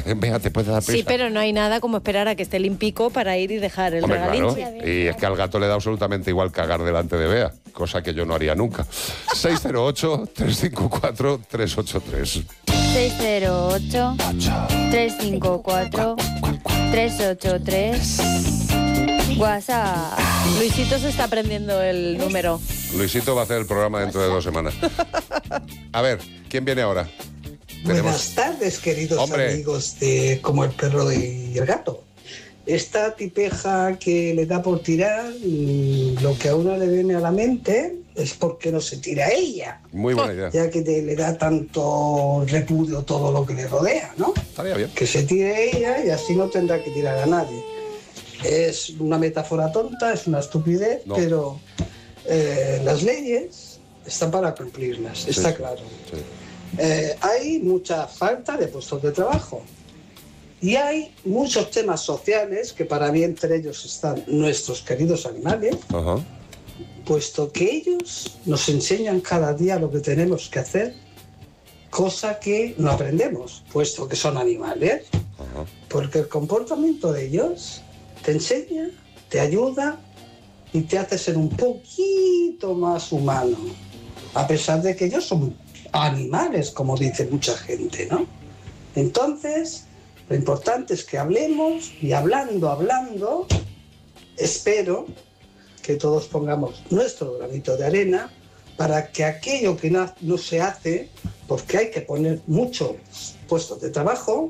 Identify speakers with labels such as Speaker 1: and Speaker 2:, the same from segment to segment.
Speaker 1: venga, te puedes dar prisa.
Speaker 2: Sí, pero no hay nada como esperar a que esté limpico para ir y dejar el
Speaker 1: Hombre,
Speaker 2: regalín.
Speaker 1: claro. Y es que al gato le da absolutamente igual cagar delante de Bea, cosa que yo no haría nunca. 608-354-383.
Speaker 3: 608-354-383. WhatsApp.
Speaker 2: Luisito se está aprendiendo el número.
Speaker 1: Luisito va a hacer el programa dentro de 2 semanas. A ver, ¿quién viene ahora?
Speaker 4: Buenas tardes, queridos amigos de Como el perro y el gato. Esta tipeja que le da por tirar, lo que a uno le viene a la mente es porque no se tira a ella.
Speaker 1: Muy buena idea.
Speaker 4: Ya que le da tanto repudio todo lo que le rodea, ¿no?
Speaker 1: Estaría bien.
Speaker 4: Que se tire ella y así no tendrá que tirar a nadie. Es una metáfora tonta, es una estupidez, pero las leyes están para cumplirlas, está claro.
Speaker 1: Sí.
Speaker 4: Hay mucha falta de puestos de trabajo y hay muchos temas sociales que para mí entre ellos están nuestros queridos animales, puesto que ellos nos enseñan cada día lo que tenemos que hacer, cosa que no aprendemos, puesto que son animales, porque el comportamiento de ellos te enseña, te ayuda y te hace ser un poquito más humano, a pesar de que ellos son animales, como dice mucha gente, ¿no? Entonces, lo importante es que hablemos y hablando, espero que todos pongamos nuestro granito de arena para que aquello que no se hace, porque hay que poner muchos puestos de trabajo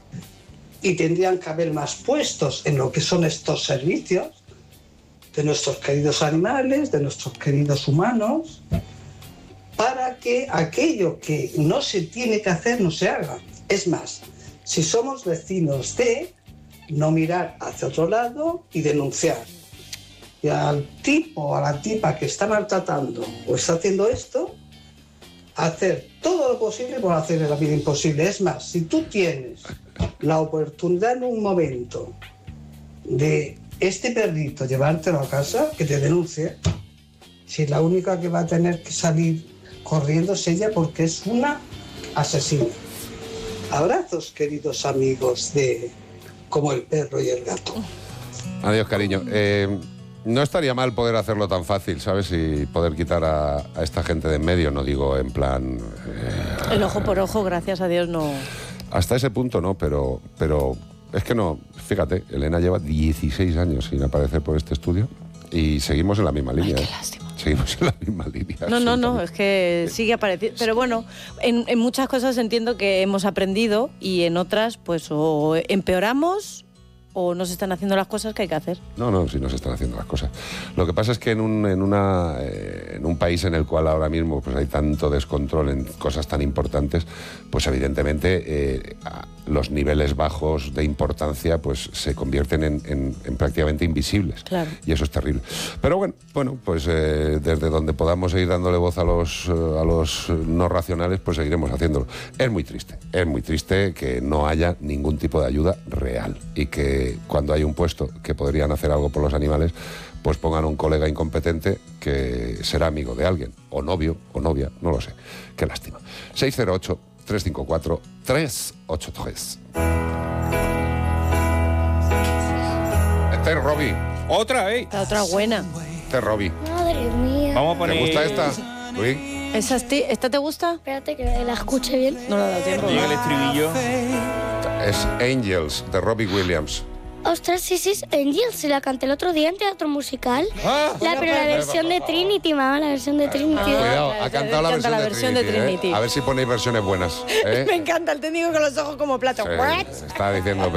Speaker 4: y tendrían que haber más puestos en lo que son estos servicios de nuestros queridos animales, de nuestros queridos humanos, para que aquello que no se tiene que hacer no se haga. Es más, si somos vecinos de, no mirar hacia otro lado y denunciar. Y al tipo o a la tipa que está maltratando o está haciendo esto, hacer todo lo posible por hacerle la vida imposible. Es más, si tú tienes la oportunidad en un momento de este perrito llevártelo a casa, que te denuncie, si la única que va a tener que salir corriendo es ella porque es una asesina. Abrazos, queridos amigos de Como el perro y el gato.
Speaker 1: Adiós, cariño. No estaría mal poder hacerlo tan fácil, ¿sabes? Y poder quitar a esta gente de en medio, no digo en plan...
Speaker 2: El ojo por ojo, gracias a Dios, no...
Speaker 1: Hasta ese punto no, pero es que no... Fíjate, Elena lleva 16 años sin aparecer por este estudio y seguimos en la misma línea.
Speaker 2: Ay, qué lástima.
Speaker 1: Seguimos en la misma línea.
Speaker 2: No, es que sigue apareciendo. Pero bueno, en muchas cosas entiendo que hemos aprendido y en otras, pues, o empeoramos o no se están haciendo las cosas que hay que hacer.
Speaker 1: No, sí no se están haciendo las cosas. Lo que pasa es que en un país en el cual ahora mismo pues hay tanto descontrol en cosas tan importantes, pues evidentemente los niveles bajos de importancia pues se convierten en prácticamente invisibles.
Speaker 2: Claro.
Speaker 1: Y eso es terrible. Pero bueno, pues desde donde podamos seguir dándole voz a los no racionales, pues seguiremos haciéndolo. Es muy triste que no haya ningún tipo de ayuda real y que cuando hay un puesto que podrían hacer algo por los animales, pues pongan un colega incompetente que será amigo de alguien, o novio, o novia, no lo sé. Qué lástima. 608-354-383. Este es Robbie.
Speaker 5: Otra vez.
Speaker 2: La otra buena.
Speaker 1: Este es Robbie.
Speaker 3: Madre mía.
Speaker 5: Vamos a poner...
Speaker 1: ¿Te gusta esta, Luis?
Speaker 2: ¿Esta te gusta?
Speaker 3: Espérate que la escuche bien.
Speaker 2: No la da tiempo.
Speaker 5: Llega el estribillo.
Speaker 1: Es Angels, de Robbie Williams.
Speaker 3: Ostras, sí, Angel, se la canté el otro día en teatro musical. Pero la versión de Trinity, mamá, la versión de Trinity.
Speaker 1: Cuidado, ha cantado la versión de Trinity. A ver si ponéis versiones buenas.
Speaker 2: Me encanta el técnico con los ojos como plato.
Speaker 1: Sí, está diciendo...